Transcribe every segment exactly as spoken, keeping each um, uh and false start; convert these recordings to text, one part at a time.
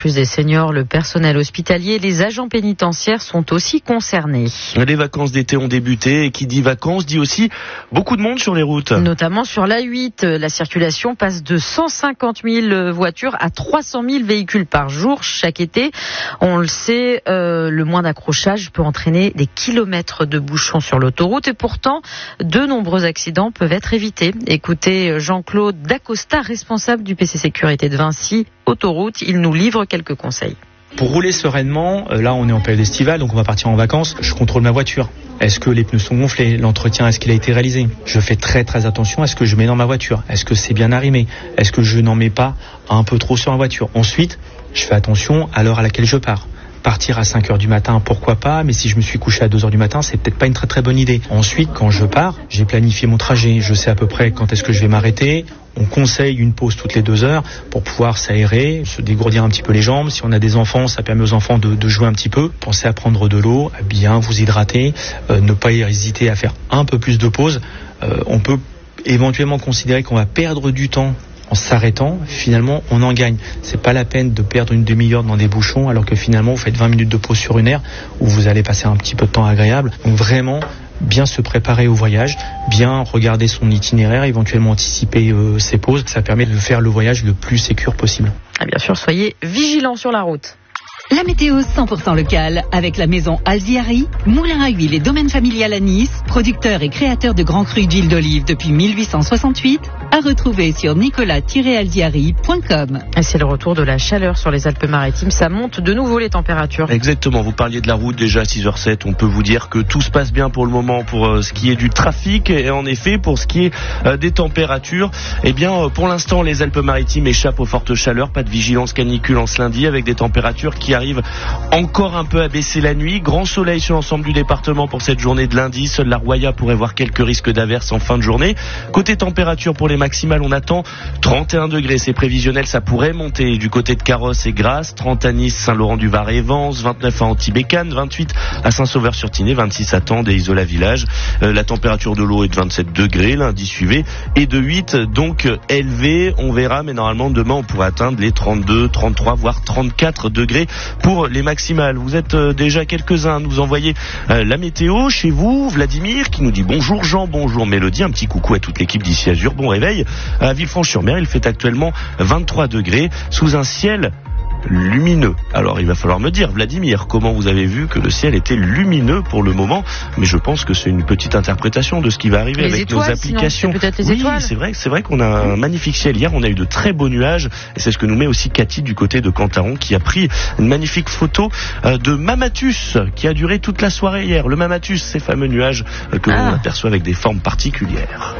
Plus des seniors, le personnel hospitalier, les agents pénitentiaires sont aussi concernés. Les vacances d'été ont débuté et qui dit vacances dit aussi beaucoup de monde sur les routes. Notamment sur l'A huit, la circulation passe de cent cinquante mille voitures à trois cent mille véhicules par jour chaque été. On le sait, euh, le moins d'accrochage peut entraîner des kilomètres de bouchons sur l'autoroute et pourtant, de nombreux accidents peuvent être évités. Écoutez Jean-Claude Dacosta, responsable du P C Sécurité de Vinci Autoroute, il nous livre quelques conseils. Pour rouler sereinement, là on est en période estivale, donc on va partir en vacances, je contrôle ma voiture. Est-ce que les pneus sont gonflés? L'entretien, est-ce qu'il a été réalisé? Je fais très très attention à ce que je mets dans ma voiture. Est-ce que c'est bien arrimé? Est-ce que je n'en mets pas un peu trop sur ma voiture? Ensuite, je fais attention à l'heure à laquelle je pars. Partir à cinq heures du matin, pourquoi pas, mais si je me suis couché à deux heures du matin, c'est peut-être pas une très très bonne idée. Ensuite, quand je pars, j'ai planifié mon trajet, je sais à peu près quand est-ce que je vais m'arrêter. On conseille une pause toutes les deux heures pour pouvoir s'aérer, se dégourdir un petit peu les jambes. Si on a des enfants, ça permet aux enfants de, de jouer un petit peu. Pensez à prendre de l'eau, à bien vous hydrater, euh, ne pas hésiter à faire un peu plus de pause. Euh, on peut éventuellement considérer qu'on va perdre du temps en s'arrêtant, finalement, on en gagne. C'est pas la peine de perdre une demi-heure dans des bouchons, alors que finalement, vous faites vingt minutes de pause sur une heure, où vous allez passer un petit peu de temps agréable. Donc vraiment, bien se préparer au voyage, bien regarder son itinéraire, éventuellement anticiper euh, ses pauses. Ça permet de faire le voyage le plus sécure possible. Et bien sûr, soyez vigilants sur la route. La météo cent pour cent locale avec la maison Alziari, moulin à huile et domaine familial à Nice, producteur et créateur de grands crus d'huile d'olive depuis mille huit cent soixante-huit, à retrouver sur nicolas tiret alziari point com. Et c'est le retour de la chaleur sur les Alpes-Maritimes, ça monte de nouveau les températures. Exactement, vous parliez de la route déjà à six heures sept, on peut vous dire que tout se passe bien pour le moment pour euh, ce qui est du trafic et en effet pour ce qui est euh, des températures, eh bien euh, pour l'instant les Alpes-Maritimes échappent aux fortes chaleurs, pas de vigilance canicule en ce lundi avec des températures qui arrive encore un peu à baisser la nuit. Grand soleil sur l'ensemble du département pour cette journée de lundi. Seule la Roya pourrait voir quelques risques d'averses en fin de journée. Côté température pour les maximales, on attend trente et un degrés. C'est prévisionnel, ça pourrait monter du côté de Carrosse et Grasse. trente à Nice, Saint-Laurent-du-Var et Vence. vingt-neuf à Antibes-Bécane. vingt-huit à Saint-Sauveur-sur-Tinée. vingt-six à Tende et Isola-Village. Euh, la température de l'eau est de vingt-sept degrés lundi suivi et de huit donc élevé. On verra, mais normalement demain on pourrait atteindre les trente-deux, trente-trois voire trente-quatre degrés pour les maximales. Vous êtes euh, déjà quelques-uns à nous envoyer euh, la météo chez vous. Vladimir qui nous dit bonjour Jean, bonjour Mélodie, un petit coucou à toute l'équipe d'ici Azur, bon réveil. À Villefranche-sur-Mer, il fait actuellement vingt-trois degrés sous un ciel lumineux. Alors il va falloir me dire, Vladimir, comment vous avez vu que le ciel était lumineux pour le moment? Mais je pense que c'est une petite interprétation de ce qui va arriver les avec étoiles, nos applications. Sinon, c'est peut-être les oui, étoiles. c'est vrai, c'est vrai qu'on a un magnifique ciel hier. On a eu de très beaux nuages et c'est ce que nous met aussi Cathy du côté de Cantaron qui a pris une magnifique photo euh, de Mamatus qui a duré toute la soirée hier. Le Mamatus, ces fameux nuages euh, que ah. l'on aperçoit avec des formes particulières.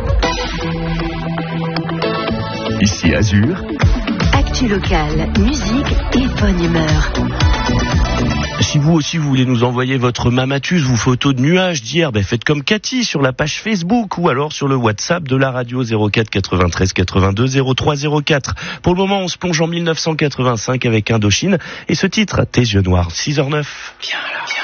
Ici Azur. Actu locale, musique et bonne humeur. Si vous aussi vous voulez nous envoyer votre Mamatus, vos photos de nuages d'hier, ben faites comme Cathy sur la page Facebook ou alors sur le WhatsApp de la radio zéro quatre quatre-vingt-treize quatre-vingt-deux zéro trois zéro quatre. Pour le moment, on se plonge en mille neuf cent quatre-vingt-cinq avec Indochine et ce titre, Tes yeux noirs, six heures neuf. Viens alors, viens.